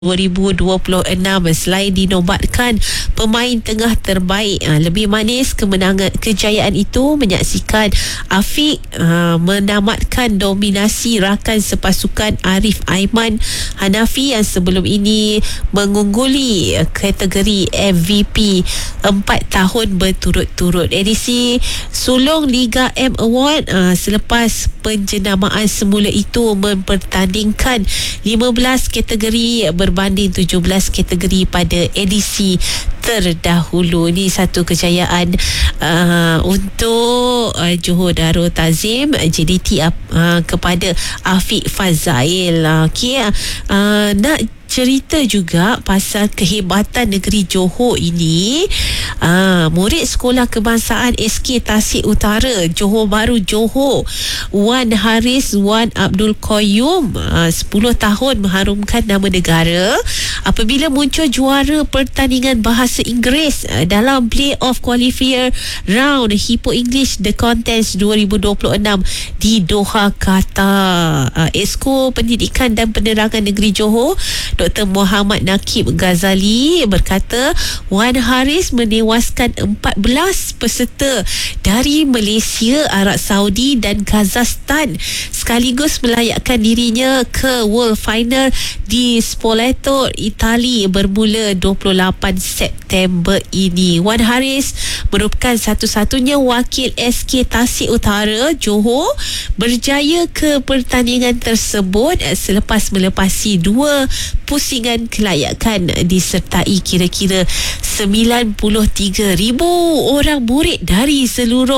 2026 selain dinobatkan pemain tengah terbaik, lebih manis kejayaan itu menyaksikan Afiq menamatkan dominasi rakan sepasukan Arif Aiman Hanafi yang sebelum ini mengungguli kategori MVP 4 tahun berturut-turut. Edisi sulung Liga M Award selepas penjenamaan semula itu mempertandingkan 15 kategori berbanding 17 kategori pada edisi terdahulu. Ini satu kejayaan untuk Johor Darul Ta'zim JDT kepada Afiq Fazail. Nak cerita juga pasal kehebatan negeri Johor ini. Murid Sekolah Kebangsaan SK Tasik Utara Johor Bahru Johor, Wan Haris Wan Abdul Qayyum, 10 tahun mengharumkan nama negara apabila muncul juara pertandingan bahasa Inggeris dalam Play-off Qualifier Round Hippo English The Contest 2026 di Doha, Qatar. Esko Pendidikan dan Penerangan Negeri Johor Dr. Muhammad Nakib Ghazali berkata Wan Haris menewaskan 14 peserta dari Malaysia, Arab Saudi dan Kazakhstan sekaligus melayakkan dirinya ke World Final di Spoleto, Itali bermula 28 September ini. Wan Haris merupakan satu-satunya wakil SK Tasik Utara Johor berjaya ke pertandingan tersebut selepas melepasi 2 pusingan kelayakan disertai kira-kira 93,000 orang murid dari seluruh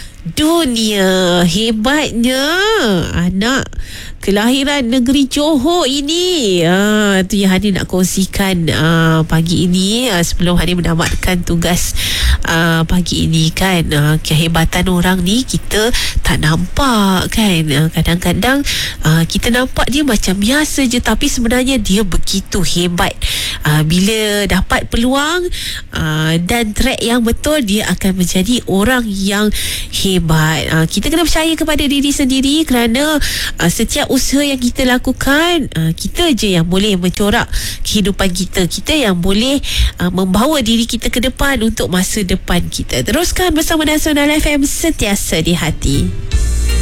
dunia. Hebatnya anak kelahiran negeri Johor ini. Itu yang Hani nak kongsikan pagi ini sebelum Hani menamatkan tugas pagi ini kan. Kehebatan orang ni kita tak nampak kan. Kadang-kadang kita nampak dia macam biasa je, tapi sebenarnya dia begitu hebat. Bila dapat peluang dan track yang betul, dia akan menjadi orang yang hebat. Kita kena percaya kepada diri sendiri kerana setiap usaha yang kita lakukan, kita je yang boleh mencorak kehidupan kita. Kita yang boleh membawa diri kita ke depan untuk masa depan kita. Teruskan bersama Nasional FM, sentiasa di hati.